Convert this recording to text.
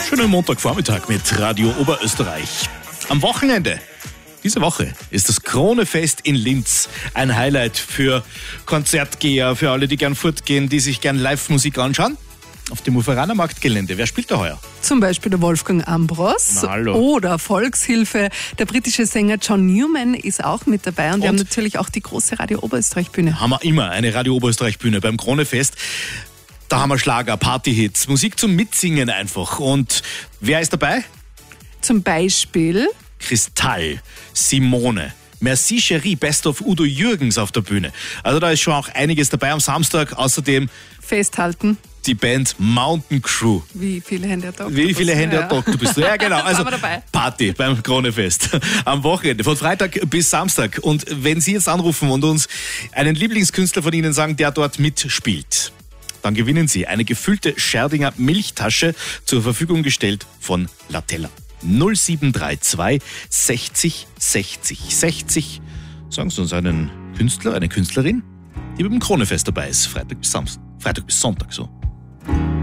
Schönen Montagvormittag mit Radio Oberösterreich. Am Wochenende, diese Woche, ist das Kronefest in Linz. Ein Highlight für Konzertgeher, für alle, die gern fortgehen, die sich gern Live-Musik anschauen. Auf dem Uferaner Marktgelände. Wer spielt da heuer? Zum Beispiel der Wolfgang Ambros Na, hallo. oder Volkshilfe. Der britische Sänger John Newman ist auch mit dabei und wir haben natürlich auch die große Radio Oberösterreich Bühne. Haben wir immer eine Radio Oberösterreich Bühne beim Kronefest. Da haben wir Schlager, Partyhits, Musik zum Mitsingen einfach. Und wer ist dabei? Zum Beispiel Kristall, Simone, Merci Cherie, Best of Udo Jürgens auf der Bühne. Also da ist schon auch einiges dabei am Samstag. Außerdem festhalten. die Band Mountain Crew. Wie viele Hände hat Wie viele Hände hat Doktor bist du? Ja, genau. Also Waren wir dabei. Party beim Kronefest am Wochenende von Freitag bis Samstag. Und wenn Sie jetzt anrufen und uns einen Lieblingskünstler von Ihnen sagen, der dort mitspielt, dann gewinnen Sie eine gefüllte Scherdinger Milchtasche, zur Verfügung gestellt von Latella. 0732 60 60 60. Sagen Sie uns einen Künstler, eine Künstlerin, die beim Kronefest dabei ist. Freitag bis Sonntag so.